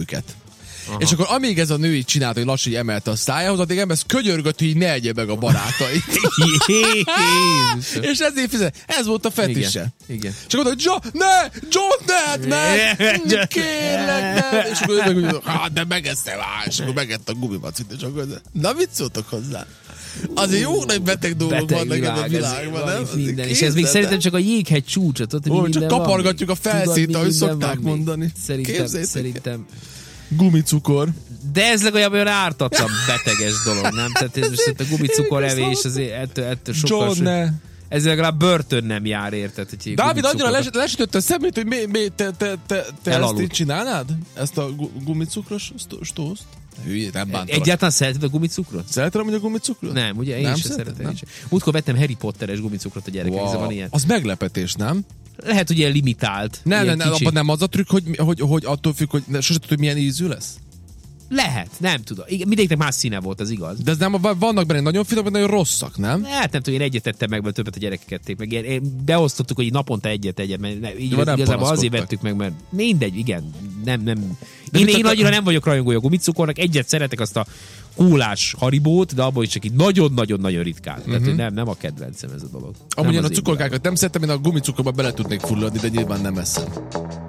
őket. Aha. És akkor amíg ez a nő így csinált, hogy lassan így emelte a szájához, addig ez könyörgött, hogy így ne egye meg a barátait. És ezért fizet. Ez volt a fetisse. Igen. És akkor mondta, John, ne, kérlek, ne. És akkor de megeszem, és akkor megett a gumimacit, és akkor na mit szóltok hozzá? Azért jó nagy beteg dolgok vannak ebben a világban, nem? Minden. És ez még szerintem csak a jéghegy csúcsot. Csak kapargatjuk a felszínt, ahogy szokták mondani. Szerintem. Gumicukor. De ez legalább olyan ártatlan beteges dolog, nem? Tehát ez most a gumicukor evés azért ettől sokkal... John, ne. Ez legalább börtön nem jár, érted? Dávid annyira lesütött a szemét, hogy te ezt így csinálnád? Ezt a gumicukros tószt? Hülyét, nem bántalak. Egyáltalán szereted a gumicukrot? Szeretem, hogy a gumicukrot? Nem, ugye én sem szeretem. Múltkor vettem Harry Potteres gumicukrot a gyerekek, wow. Van ilyen. Az meglepetés, nem? Lehet, hogy ilyen limitált. Nem az a trükk, hogy attól függ, hogy sose tudod, hogy milyen ízű lesz? Lehet, nem tudom. Mindegyiknek más színe volt, az igaz. De ez nem, vannak benne nagyon finom, vagy nagyon rosszak, nem? Hát nem tudom, én egyet tettem meg, mert többet a gyerekek ették meg. Beosztottuk, hogy naponta egyet, mert így igazából azért vettük meg, mert mindegy, igen, nem. Én annyira nem vagyok rajongója a gumicukornak, egyet szeretek azt a kólás Haribót, de abból is csak így nagyon-nagyon-nagyon ritkán. Tehát nem a kedvencem ez a dolog. Amúgy én a cukorkákat nem szeretem, én a gumicukorba bele tudnék fulladni, de nyilván nem eszem.